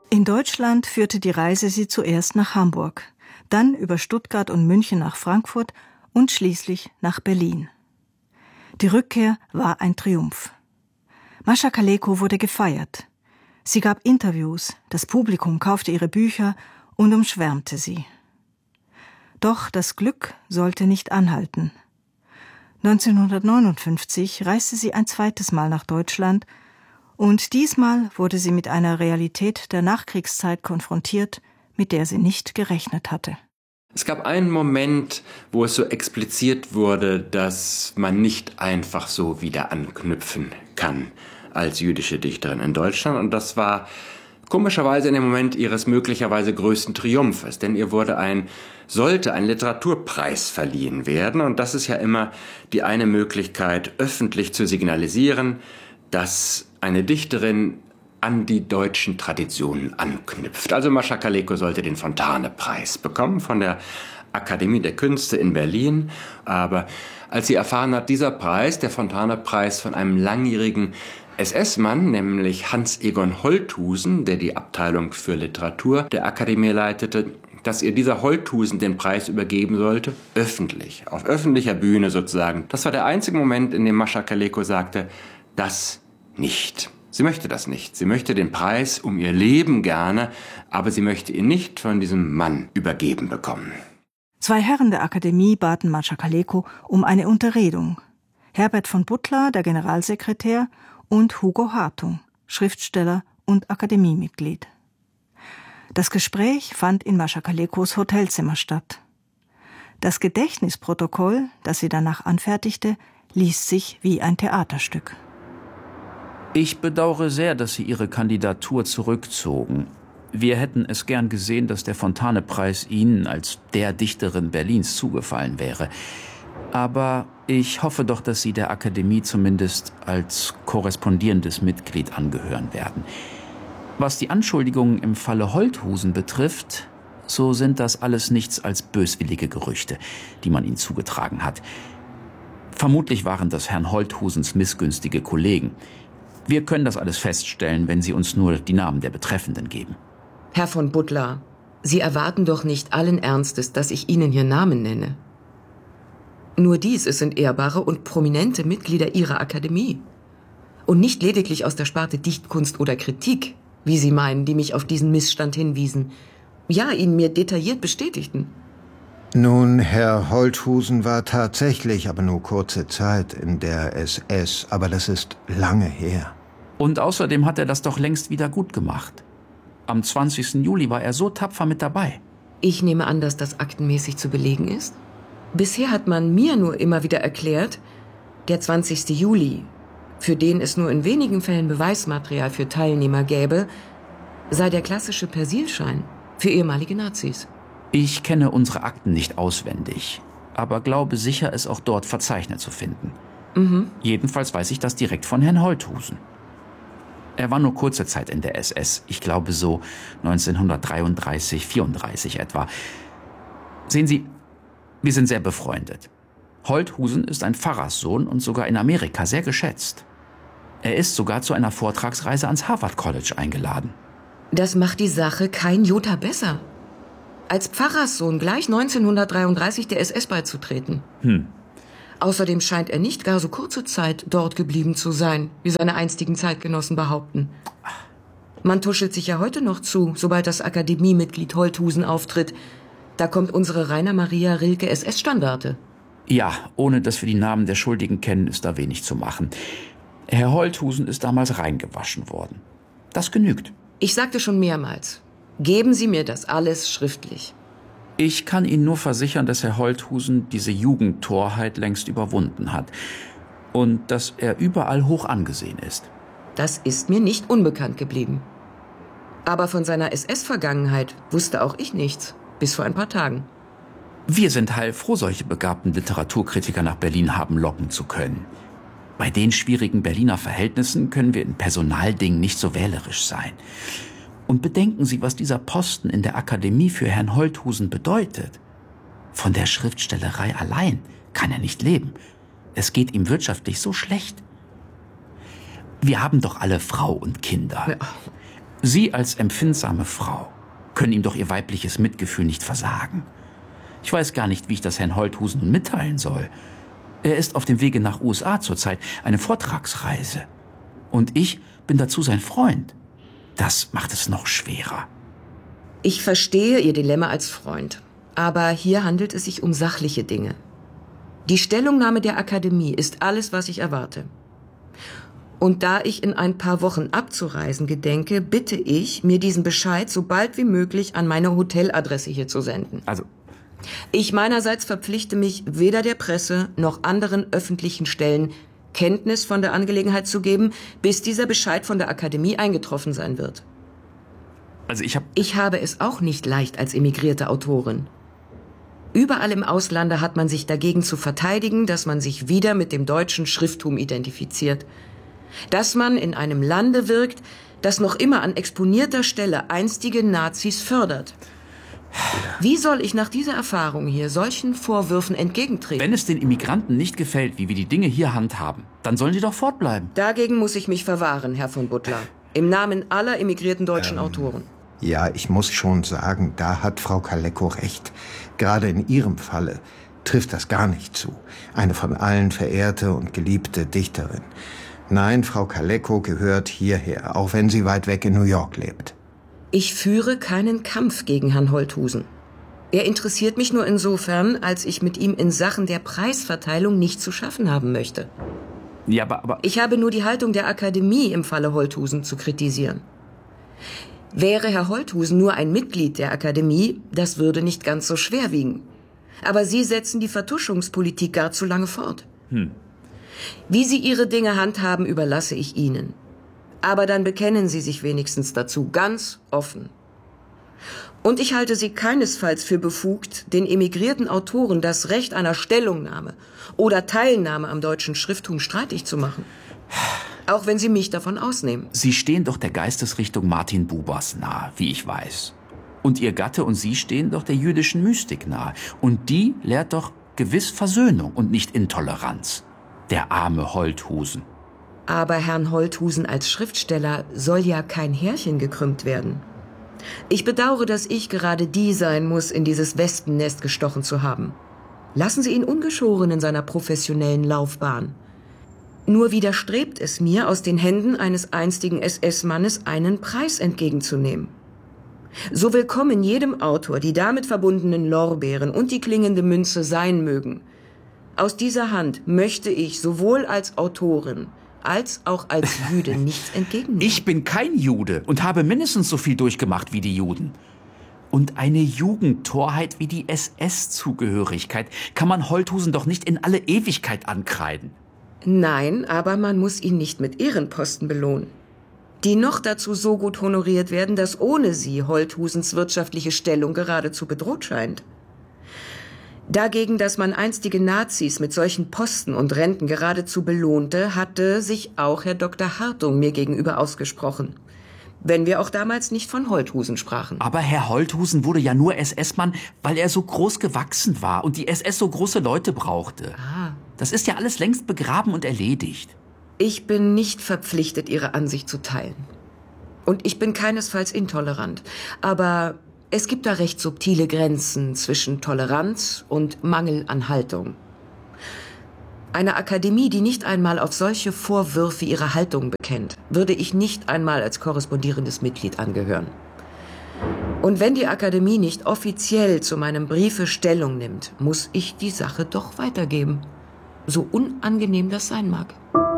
In Deutschland führte die Reise sie zuerst nach Hamburg, dann über Stuttgart und München nach Frankfurt und schließlich nach Berlin. Die Rückkehr war ein Triumph. Mascha Kaleko wurde gefeiert. Sie gab Interviews, das Publikum kaufte ihre Bücher und umschwärmte sie. Doch das Glück sollte nicht anhalten. 1959 reiste sie ein zweites Mal nach Deutschland und diesmal wurde sie mit einer Realität der Nachkriegszeit konfrontiert, mit der sie nicht gerechnet hatte. Es gab einen Moment, wo es so expliziert wurde, dass man nicht einfach so wieder anknüpfen kann als jüdische Dichterin in Deutschland. Und das war komischerweise in dem Moment ihres möglicherweise größten Triumphes, denn ihr sollte ein Literaturpreis verliehen werden. Und das ist ja immer die eine Möglichkeit, öffentlich zu signalisieren, dass eine Dichterin an die deutschen Traditionen anknüpft. Also Mascha Kaleko sollte den Fontane-Preis bekommen von der Akademie der Künste in Berlin. Aber als sie erfahren hat, dieser Preis, der Fontane-Preis von einem langjährigen SS-Mann, nämlich Hans-Egon Holthusen, der die Abteilung für Literatur der Akademie leitete, dass ihr dieser Holthusen den Preis übergeben sollte, öffentlich, auf öffentlicher Bühne sozusagen. Das war der einzige Moment, in dem Mascha Kaleko sagte, das nicht. Sie möchte das nicht. Sie möchte den Preis um ihr Leben gerne, aber sie möchte ihn nicht von diesem Mann übergeben bekommen. Zwei Herren der Akademie baten Mascha Kaleko um eine Unterredung. Herbert von Butler, der Generalsekretär, und Hugo Hartung, Schriftsteller und Akademiemitglied. Das Gespräch fand in Mascha Kalekos Hotelzimmer statt. Das Gedächtnisprotokoll, das sie danach anfertigte, liest sich wie ein Theaterstück. Ich bedauere sehr, dass Sie Ihre Kandidatur zurückzogen. Wir hätten es gern gesehen, dass der Fontane-Preis Ihnen als der Dichterin Berlins zugefallen wäre. Aber ich hoffe doch, dass Sie der Akademie zumindest als korrespondierendes Mitglied angehören werden. Was die Anschuldigungen im Falle Holthusen betrifft, so sind das alles nichts als böswillige Gerüchte, die man Ihnen zugetragen hat. Vermutlich waren das Herrn Holthusens missgünstige Kollegen. Wir können das alles feststellen, wenn Sie uns nur die Namen der Betreffenden geben. Herr von Butler, Sie erwarten doch nicht allen Ernstes, dass ich Ihnen hier Namen nenne. Nur dies, es sind ehrbare und prominente Mitglieder Ihrer Akademie. Und nicht lediglich aus der Sparte Dichtkunst oder Kritik, wie Sie meinen, die mich auf diesen Missstand hinwiesen. Ja, ihn mir detailliert bestätigten. Nun, Herr Holthusen war tatsächlich, aber nur kurze Zeit in der SS, aber das ist lange her. Und außerdem hat er das doch längst wieder gut gemacht. Am 20. Juli war er so tapfer mit dabei. Ich nehme an, dass das aktenmäßig zu belegen ist. Bisher hat man mir nur immer wieder erklärt, der 20. Juli, für den es nur in wenigen Fällen Beweismaterial für Teilnehmer gäbe, sei der klassische Persilschein für ehemalige Nazis. Ich kenne unsere Akten nicht auswendig, aber glaube sicher, es auch dort verzeichnet zu finden. Jedenfalls weiß ich das direkt von Herrn Holthusen. Er war nur kurze Zeit in der SS, ich glaube so 1933, 34 etwa. Sehen Sie, wir sind sehr befreundet. Holthusen ist ein Pfarrerssohn und sogar in Amerika sehr geschätzt. Er ist sogar zu einer Vortragsreise ans Harvard College eingeladen. Das macht die Sache kein Jota besser. Als Pfarrerssohn gleich 1933 der SS beizutreten. Außerdem scheint er nicht gar so kurze Zeit dort geblieben zu sein, wie seine einstigen Zeitgenossen behaupten. Man tuschelt sich ja heute noch zu, sobald das Akademiemitglied Holthusen auftritt. Da kommt unsere Rainer Maria Rilke SS-Standarte. Ja, ohne dass wir die Namen der Schuldigen kennen, ist da wenig zu machen. Herr Holthusen ist damals reingewaschen worden. Das genügt. Ich sagte schon mehrmals, geben Sie mir das alles schriftlich. Ich kann Ihnen nur versichern, dass Herr Holthusen diese Jugendtorheit längst überwunden hat und dass er überall hoch angesehen ist. Das ist mir nicht unbekannt geblieben. Aber von seiner SS-Vergangenheit wusste auch ich nichts, bis vor ein paar Tagen. Wir sind heilfroh, solche begabten Literaturkritiker nach Berlin haben locken zu können. Bei den schwierigen Berliner Verhältnissen können wir in Personaldingen nicht so wählerisch sein. Und bedenken Sie, was dieser Posten in der Akademie für Herrn Holthusen bedeutet. Von der Schriftstellerei allein kann er nicht leben. Es geht ihm wirtschaftlich so schlecht. Wir haben doch alle Frau und Kinder. Ja. Sie als empfindsame Frau können ihm doch Ihr weibliches Mitgefühl nicht versagen. Ich weiß gar nicht, wie ich das Herrn Holthusen nun mitteilen soll. Er ist auf dem Wege nach USA zurzeit, eine Vortragsreise. Und ich bin dazu sein Freund. Das macht es noch schwerer. Ich verstehe Ihr Dilemma als Freund. Aber hier handelt es sich um sachliche Dinge. Die Stellungnahme der Akademie ist alles, was ich erwarte. Und da ich in ein paar Wochen abzureisen gedenke, bitte ich, mir diesen Bescheid so bald wie möglich an meine Hoteladresse hier zu senden. Also, ich meinerseits verpflichte mich, weder der Presse noch anderen öffentlichen Stellen Kenntnis von der Angelegenheit zu geben, bis dieser Bescheid von der Akademie eingetroffen sein wird. also Ich habe es auch nicht leicht als emigrierte Autorin. Überall im Auslande hat man sich dagegen zu verteidigen, dass man sich wieder mit dem deutschen Schrifttum identifiziert. Dass man in einem Lande wirkt, das noch immer an exponierter Stelle einstige Nazis fördert. Wie soll ich nach dieser Erfahrung hier solchen Vorwürfen entgegentreten? Wenn es den Immigranten nicht gefällt, wie wir die Dinge hier handhaben, dann sollen sie doch fortbleiben. Dagegen muss ich mich verwahren, Herr von Butler. Im Namen aller emigrierten deutschen Autoren. Ja, ich muss schon sagen, da hat Frau Kaleko recht. Gerade in Ihrem Falle trifft das gar nicht zu. Eine von allen verehrte und geliebte Dichterin. Nein, Frau Kaleko gehört hierher, auch wenn sie weit weg in New York lebt. Ich führe keinen Kampf gegen Herrn Holthusen. Er interessiert mich nur insofern, als ich mit ihm in Sachen der Preisverteilung nichts zu schaffen haben möchte. Ja, aber... Ich habe nur die Haltung der Akademie im Falle Holthusen zu kritisieren. Wäre Herr Holthusen nur ein Mitglied der Akademie, das würde nicht ganz so schwer wiegen. Aber Sie setzen die Vertuschungspolitik gar zu lange fort. Wie Sie Ihre Dinge handhaben, überlasse ich Ihnen. Aber dann bekennen Sie sich wenigstens dazu, ganz offen. Und ich halte Sie keinesfalls für befugt, den emigrierten Autoren das Recht einer Stellungnahme oder Teilnahme am deutschen Schrifttum streitig zu machen. Auch wenn Sie mich davon ausnehmen. Sie stehen doch der Geistesrichtung Martin Bubers nahe, wie ich weiß. Und Ihr Gatte und Sie stehen doch der jüdischen Mystik nahe. Und die lehrt doch gewiss Versöhnung und nicht Intoleranz. Der arme Holthusen. Aber Herrn Holthusen als Schriftsteller soll ja kein Härchen gekrümmt werden. Ich bedauere, dass ich gerade die sein muss, in dieses Wespennest gestochen zu haben. Lassen Sie ihn ungeschoren in seiner professionellen Laufbahn. Nur widerstrebt es mir, aus den Händen eines einstigen SS-Mannes einen Preis entgegenzunehmen. So willkommen jedem Autor die damit verbundenen Lorbeeren und die klingende Münze sein mögen. Aus dieser Hand möchte ich sowohl als Autorin als auch als Jude nichts entgegennehmen. Ich bin kein Jude und habe mindestens so viel durchgemacht wie die Juden. Und eine Jugendtorheit wie die SS-Zugehörigkeit kann man Holthusen doch nicht in alle Ewigkeit ankreiden. Nein, aber man muss ihn nicht mit Ehrenposten belohnen, die noch dazu so gut honoriert werden, dass ohne sie Holthusens wirtschaftliche Stellung geradezu bedroht scheint. Dagegen, dass man einstige Nazis mit solchen Posten und Renten geradezu belohnte, hatte sich auch Herr Dr. Hartung mir gegenüber ausgesprochen. Wenn wir auch damals nicht von Holthusen sprachen. Aber Herr Holthusen wurde ja nur SS-Mann, weil er so groß gewachsen war und die SS so große Leute brauchte. Das ist ja alles längst begraben und erledigt. Ich bin nicht verpflichtet, Ihre Ansicht zu teilen. Und ich bin keinesfalls intolerant. Aber es gibt da recht subtile Grenzen zwischen Toleranz und Mangel an Haltung. Eine Akademie, die nicht einmal auf solche Vorwürfe ihre Haltung bekennt, würde ich nicht einmal als korrespondierendes Mitglied angehören. Und wenn die Akademie nicht offiziell zu meinem Briefe Stellung nimmt, muss ich die Sache doch weitergeben. So unangenehm das sein mag.